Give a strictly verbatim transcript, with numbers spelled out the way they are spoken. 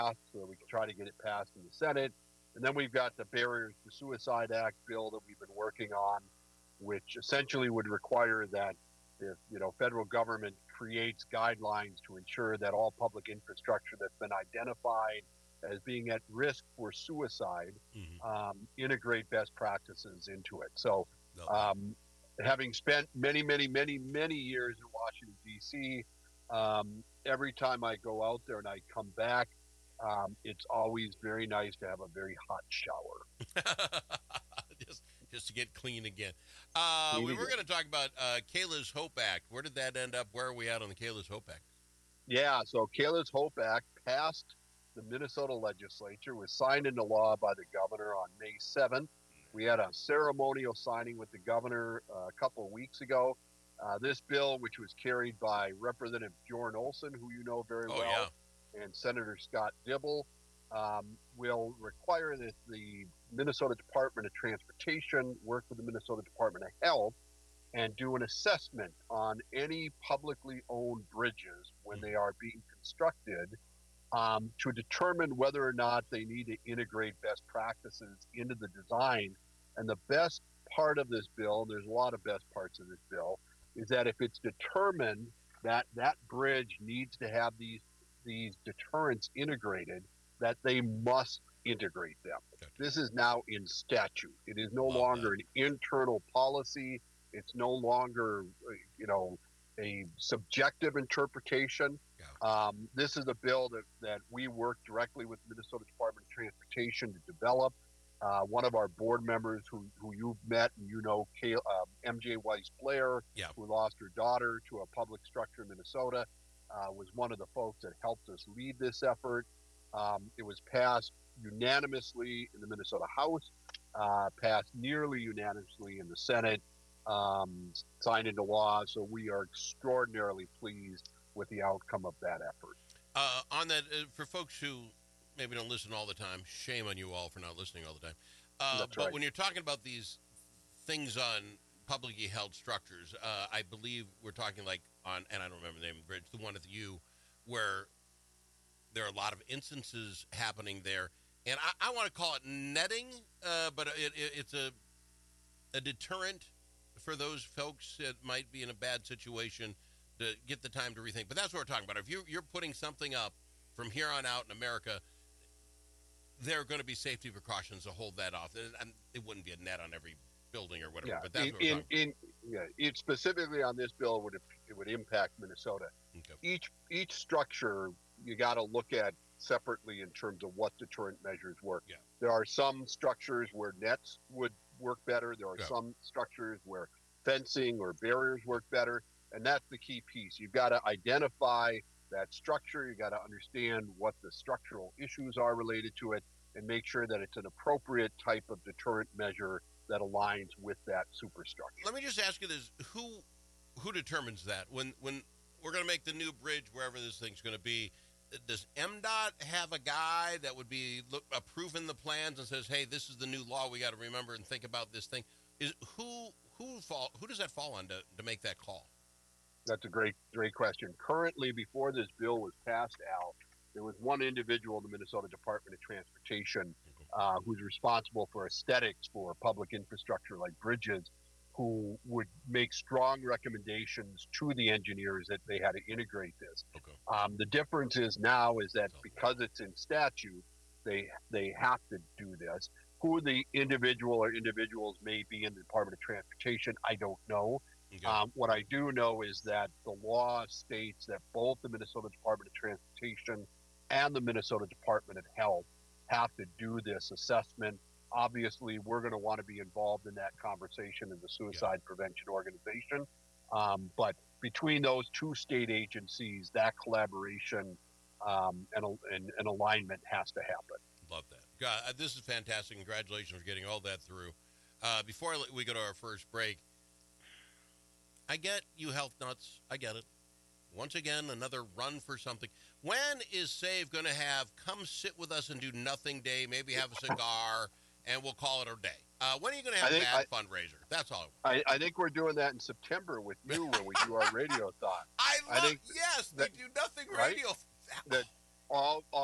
so that we can try to get it passed in the Senate. And then we've got the Barriers to Suicide Act bill that we've been working on, which essentially would require that if you know federal government creates guidelines to ensure that all public infrastructure that's been identified as being at risk for suicide Mm-hmm. um, integrate best practices into it. So, No. um, having spent many, many, many, many years in Washington D C, um, every time I go out there and I come back, um, it's always very nice to have a very hot shower. just just to get clean again. Uh, Clean we were again. going to talk about uh, Kayla's Hope Act. Where did that end up? Where are we at on the Kayla's Hope Act? Yeah, so Kayla's Hope Act passed the Minnesota legislature, was signed into law by the governor on May seventh. We had a ceremonial signing with the governor uh, a couple of weeks ago. Uh, this bill, which was carried by Representative Bjorn Olson, who you know very Oh, well, yeah. and Senator Scott Dibble, um, will require that the Minnesota Department of Transportation work with the Minnesota Department of Health and do an assessment on any publicly owned bridges when they are being constructed, um, to determine whether or not they need to integrate best practices into the design. And the best part of this bill, there's a lot of best parts of this bill, is that if it's determined that that bridge needs to have these these deterrents integrated, that they must integrate them. Gotcha. This is now in statute. It is no Love longer that. an internal policy. It's no longer, you know, a subjective interpretation. Yeah. Um, this is a bill that, that we work directly with the Minnesota Department of Transportation to develop. Uh, one of our board members who, who you've met and you know, Kay, uh, M J Weiss Blair, Yeah. who lost her daughter to a public structure in Minnesota, uh, was one of the folks that helped us lead this effort. Um, it was passed unanimously in the Minnesota House, uh, passed nearly unanimously in the Senate, um, signed into law. So we are extraordinarily pleased with the outcome of that effort. Uh, on that, uh, for folks who maybe don't listen all the time, shame on you all for not listening all the time. Uh, That's but right. when you're talking about these things on publicly held structures, uh, I believe we're talking like on, and I don't remember the name of the bridge, the one at the U, where there are a lot of instances happening there. And I, I want to call it netting, uh, but it, it, it's a a deterrent for those folks that might be in a bad situation to get the time to rethink. But that's what we're talking about. If you, you're putting something up from here on out in America, there are going to be safety precautions to hold that off. And, and it wouldn't be a net on every building or whatever, Yeah, but that's in, what we're in, talking in yeah, it specifically on this bill would it would impact Minnesota. about. Okay. Each each structure you got to look at separately in terms of what deterrent measures work. Yeah. There are some structures where nets would work better. There are Yeah. some structures where fencing or barriers work better, and that's the key piece. You've got to identify that structure. You got to understand what the structural issues are related to it, and make sure that it's an appropriate type of deterrent measure that aligns with that superstructure. Let me just ask you this: who who determines that when when we're going to make the new bridge wherever this thing's going to be? Does M D O T have a guy that would be look, approving the plans and says, "Hey, this is the new law. We got to remember and think about this thing." Is who who fall who does that fall on to, to make that call? That's a great, great question. Currently, before this bill was passed, Al, there was one individual in the Minnesota Department of Transportation uh, who's responsible for aesthetics for public infrastructure like bridges, who would make strong recommendations to the engineers that they had to integrate this. Okay. Um, the difference is now is that because it's in statute, they they have to do this. Who the individual or individuals may be in the Department of Transportation, I don't know. Okay. Um, what I do know is that the law states that both the Minnesota Department of Transportation and the Minnesota Department of Health have to do this assessment. Obviously, we're going to want to be involved in that conversation as a suicide yeah. prevention organization. Um, but between those two state agencies, that collaboration um, and, and, and alignment has to happen. Love that. God, this is fantastic. Congratulations for getting all that through. Uh, before we go to our first break, I get you health nuts. I get it. Once again, another run for something. When is Save going to have come sit with us and do nothing day, maybe have a cigar, and we'll call it a day? Uh, when are you going to have think, that I, fundraiser? That's all. I, I think we're doing that in September with you when we do our radio thought. I love, I think yes, that, we do nothing right? radio. That all, all